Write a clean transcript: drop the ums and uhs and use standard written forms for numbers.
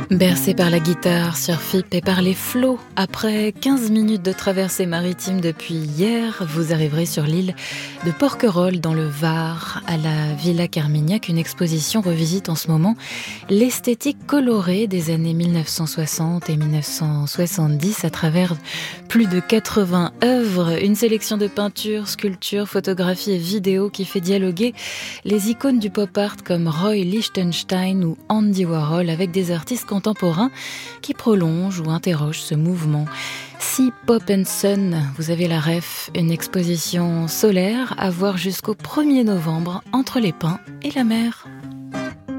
Bercé par la guitare sur FIP et par les flots, après 15 minutes de traversée maritime depuis hier, vous arriverez sur l'île de Porquerolles dans le Var, à la Villa Carmignac. Une exposition revisite en ce moment l'esthétique colorée des années 1960 et 1970 à travers plus de 80 œuvres. Une sélection de peintures, sculptures, photographies et vidéos qui fait dialoguer les icônes du pop art comme Roy Lichtenstein ou Andy Warhol avec des artistes contemporains qui prolongent ou interrogent ce mouvement. Si Pop and Sun, vous avez la ref, une exposition solaire à voir jusqu'au 1er novembre entre les pins et la mer.